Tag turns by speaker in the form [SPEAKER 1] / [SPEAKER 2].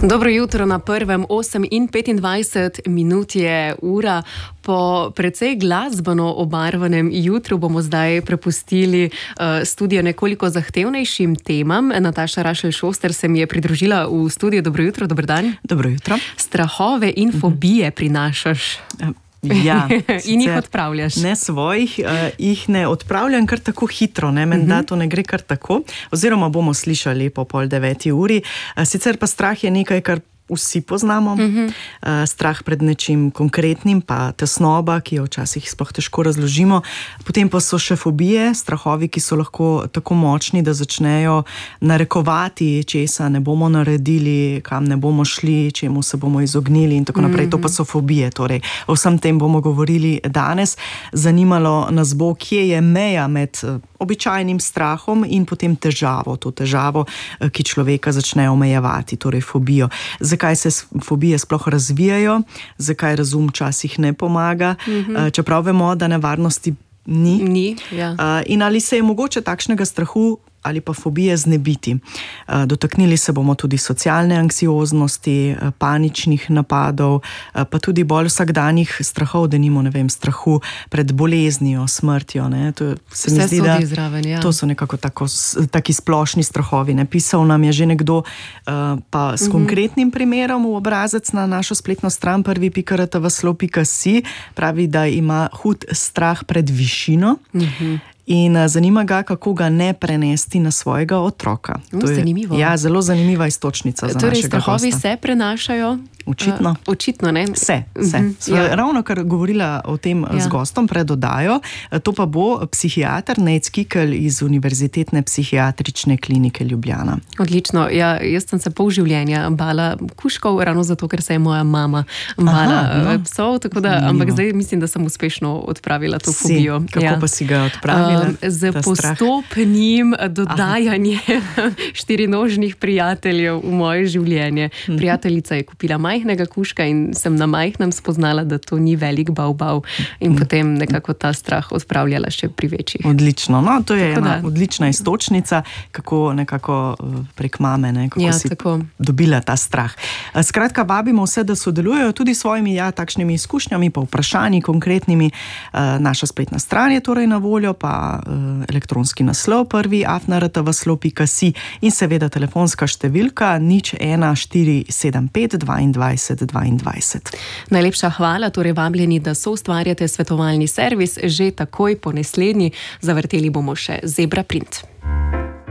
[SPEAKER 1] Dobro jutro na prvem, 8:25 je ura. Po precej glasbeno obarvanem jutru bomo zdaj prepustili studio nekoliko zahtevnejšim temam. Nataša Rašelj-Šoster se mi je pridružila v studio. Dobro jutro, dober dan.
[SPEAKER 2] Dobro jutro.
[SPEAKER 1] Strahove in fobije prinašaš.
[SPEAKER 2] Ja,
[SPEAKER 1] in jih odpravljaš.
[SPEAKER 2] Ne svojih, jih ne odpravljam kar tako hitro, ne, menda to ne gre kar tako. Oziroma bomo slišali po 8:30. Sicer pa strah je nekaj, kar vsi poznamo. Strah pred nečim konkretnim, pa tesnoba, ki jo včasih sploh težko razložimo. Potem pa so še fobije, strahovi, ki so lahko tako močni, da začnejo narekovati, česa ne bomo naredili, kam ne bomo šli, čemu se bomo izognili in tako naprej. To pa so fobije. Torej, o vsem tem bomo govorili danes. Zanimalo nas bo, kje je meja med običajnim strahom in potem težavo, to težavo, ki človeka začne omejevati, torej fobijo. Zakaj se fobije sploh razvijajo, zakaj razum včasih ne pomaga, čeprav vemo, da nevarnosti ni.
[SPEAKER 1] Ja.
[SPEAKER 2] In ali se je mogoče takšnega strahu ali pa fobije znebiti. Dotaknili se bomo tudi socialne anksioznosti, paničnih napadov, pa tudi bolj vsakdanjih strahov, denimo, strahu pred boleznijo, smrtjo. Ne. To se mi zdi, da
[SPEAKER 1] zraven, ja.
[SPEAKER 2] To so nekako taki splošni strahovi. Ne. Pisal nam je že nekdo pa s konkretnim primerom v obrazec na našo spletno stran prvi.rtv.si, pravi, da ima hud strah pred višino. In zanima ga, kako ga ne prenesti na svojega otroka.
[SPEAKER 1] Zanimivo.
[SPEAKER 2] Ja, zelo zanimiva iztočnica za našega gosta.
[SPEAKER 1] Torej, strahovi se prenašajo?
[SPEAKER 2] Očitno,
[SPEAKER 1] ne?
[SPEAKER 2] Se. Ravno kar govorila o tem z gostom pred oddajo, to pa bo psihiater Nejc Kikelj iz Univerzitetne psihiatrične klinike Ljubljana.
[SPEAKER 1] Odlično. Ja, jaz sem se pol življenja bala kužkov, ravno zato, ker se je moja mama bala psov, tako da, ampak zdaj mislim, da sem uspešno odpravila to fobijo.
[SPEAKER 2] Kako pa si ga odpravila?
[SPEAKER 1] Z postopnim dodajanjem štirinožnih prijateljev v moje življenje. Prijateljica je kupila majhnega kužka in sem na majhnem spoznala, da to ni velik bav in potem nekako ta strah odpravljala še pri večjih.
[SPEAKER 2] Odlično. No, to je ena odlična iztočnica, kako nekako prek mame, kako si dobila ta strah. Skratka, vabimo vse, da sodelujejo tudi s svojimi takšnimi izkušnjami, pa vprašanji konkretnimi. Naša spletna stran je torej na voljo, pa elektronski naslov prvi@rtv.si in seveda telefonska številka 01475 22 22.
[SPEAKER 1] Najlepša hvala, torej vabljeni, da soustvarjate svetovalni servis že takoj po naslednji. Zavrteli bomo še Zebra Print.